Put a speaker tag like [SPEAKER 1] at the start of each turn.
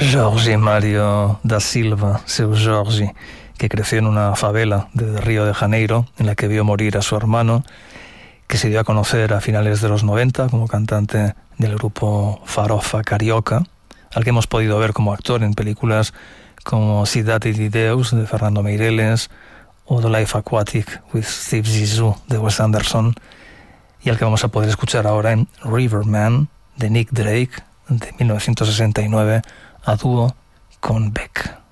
[SPEAKER 1] Jorge Mario da Silva, seu Jorge, que creció en una favela de Río de Janeiro, en la que vio morir a su hermano, que se dio a conocer a finales de los 90 como cantante del grupo Farofa Carioca, al que hemos podido ver como actor en películas como Cidade de Deus, de Fernando Meireles, o The Life Aquatic with Steve Zissou, de Wes Anderson, y al que vamos a poder escuchar ahora en Riverman, de Nick Drake, de 1969, a dúo con Beck.